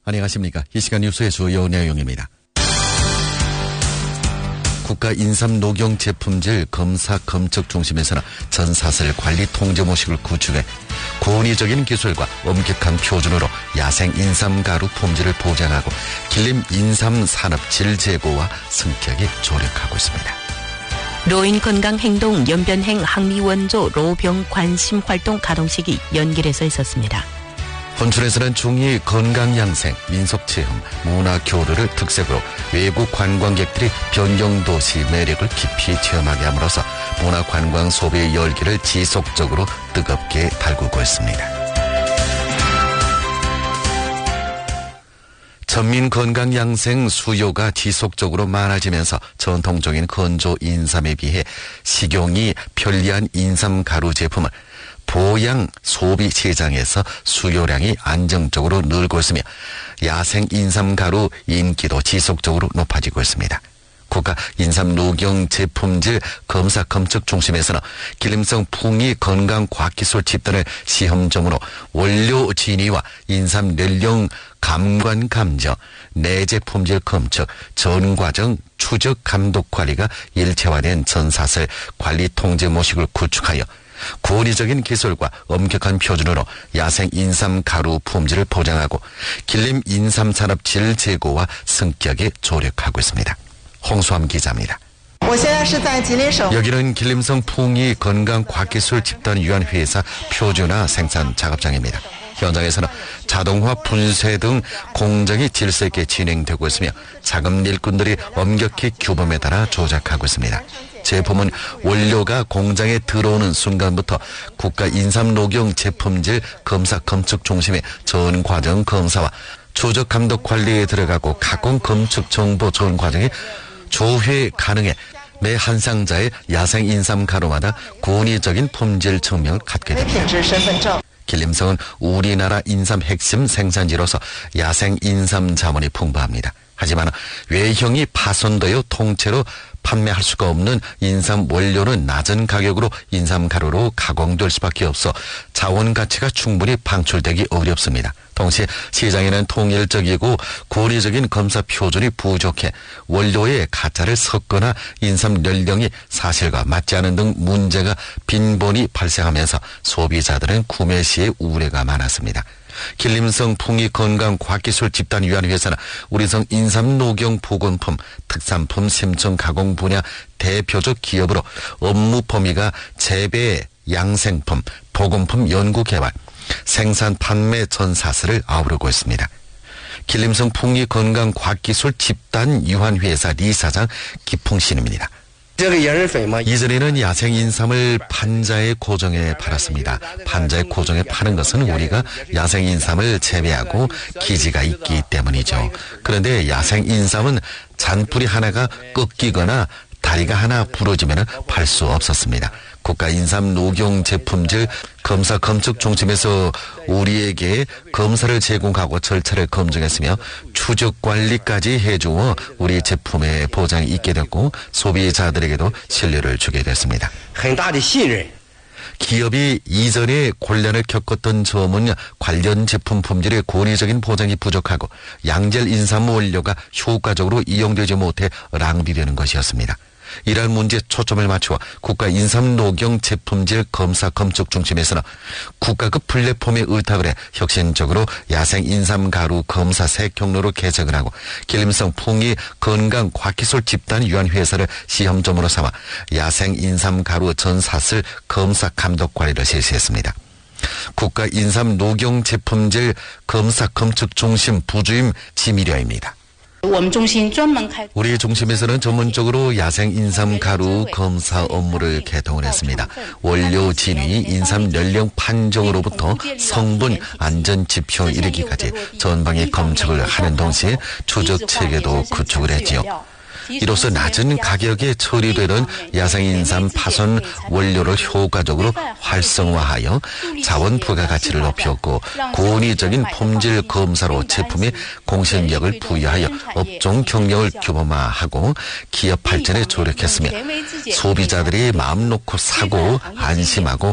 안녕하십니까. 이 시간 뉴스의 주요 내용입니다. 국가인삼녹용제품질 검사검측중심에서는 전사슬 관리 통제 모식을 구축해 권위적인 기술과 엄격한 표준으로 야생 인삼가루 품질을 보장하고 길림 인삼산업 질재고와 승격에 조력하고 있습니다. 노인 건강 행동 연변행 항미원조 로병 관심 활동 가동식이 연길에서 있었습니다. 혼춘에서는 중이 건강양생, 민속체험, 문화교류를 특색으로 외국 관광객들이 변경도시 매력을 깊이 체험하게 함으로써 문화관광 소비의 열기를 지속적으로 뜨겁게 달구고 있습니다. 전민 건강양생 수요가 지속적으로 많아지면서 전통적인 건조 인삼에 비해 식용이 편리한 인삼 가루 제품을 보양 소비 시장에서 수요량이 안정적으로 늘고 있으며 야생 인삼 가루 인기도 지속적으로 높아지고 있습니다. 국가 인삼 녹용 제품질 검사 검측 중심에서는 길림성 풍이 건강과학기술 집단을 시험점으로 원료 진위와 인삼 연령 감관 감정, 내재 품질 검측, 전과정 추적 감독 관리가 일체화된 전사슬 관리 통제 모식을 구축하여 권위적인 기술과 엄격한 표준으로 야생 인삼 가루 품질을 보장하고 길림 인삼 산업 질 제고와 승격에 조력하고 있습니다. 홍수암 기자입니다. 여기는 길림성 풍이 건강과학기술 집단위원회에서 표준화 생산 작업장입니다. 현장에서는 자동화 분쇄 등 공정이 질서 있게 진행되고 있으며 자금 일꾼들이 엄격히 규범에 따라 조작하고 있습니다. 제품은 원료가 공장에 들어오는 순간부터 국가 인삼녹용 제품질 검사 검측 중심의 전 과정 검사와 추적 감독 관리에 들어가고 가공 검측 정보 전 과정에 조회 가능해 매 한 상자의 야생 인삼 가루마다 권위적인 품질 증명을 갖게 됩니다. 길림성은 우리나라 인삼 핵심 생산지로서 야생 인삼 자원이 풍부합니다. 하지만 외형이 파손되어 통째로 판매할 수가 없는 인삼 원료는 낮은 가격으로 인삼 가루로 가공될 수밖에 없어 자원 가치가 충분히 방출되기 어렵습니다. 동시에 시장에는 통일적이고 권위적인 검사 표준이 부족해 원료에 가짜를 섞거나 인삼 연령이 사실과 맞지 않은 등 문제가 빈번히 발생하면서 소비자들은 구매 시에 우려가 많았습니다. 길림성 풍이 건강과학기술 집단위원회에서는 우리성 인삼녹용 보건품, 특산품 심층 가공 분야 대표적 기업으로 업무 범위가 재배, 양생품, 보건품 연구개발, 생산 판매 전사슬을 아우르고 있습니다. 길림성 풍이 건강과학기술 집단위원회에서 리사장 기풍신입니다. 이전에는 야생 인삼을 판자에 고정해 팔았습니다. 판자에 고정해 파는 것은 우리가 야생 인삼을 재배하고 기지가 있기 때문이죠. 그런데 야생 인삼은 잔뿌리 하나가 꺾이거나 다리가 하나 부러지면 팔 수 없었습니다. 국가 인삼 녹용 제품질 검사 검측 중심에서 우리에게 검사를 제공하고 절차를 검증했으며 추적 관리까지 해주어 우리 제품의 보장이 있게 됐고 소비자들에게도 신뢰를 주게 됐습니다. 기업이 이전에 곤란을 겪었던 점은 관련 제품 품질의 권위적인 보장이 부족하고 양질 인삼 원료가 효과적으로 이용되지 못해 낭비되는 것이었습니다. 이러한 문제에 초점을 맞추어 국가 인삼녹용 제품질 검사 검측 중심에서는 국가급 플랫폼에 의탁을 해 혁신적으로 야생 인삼 가루 검사 새 경로로 개척을 하고 길림성 풍이 건강과학기술 집단위원회에서를 시험점으로 삼아 야생 인삼 가루 전사슬 검사 감독 관리를 실시했습니다. 국가 인삼녹용 제품질 검사 검측 중심 부주임 지미려입니다. 우리 중심에서는 전문적으로 야생 인삼 가루 검사 업무를 개통을 했습니다. 원료 진위, 인삼 연령 판정으로부터 성분 안전 지표 이르기까지 전방의 검측을 하는 동시에 추적 체계도 구축을 했지요. 이로써 낮은 가격에 처리되던 야생인삼 파손 원료를 효과적으로 활성화하여 자원 부가가치를 높였고 권위적인 품질 검사로 제품의 공신력을 부여하여 업종 경영을 규모화하고 기업 발전에 조력했으며 소비자들이 마음 놓고 사고 안심하고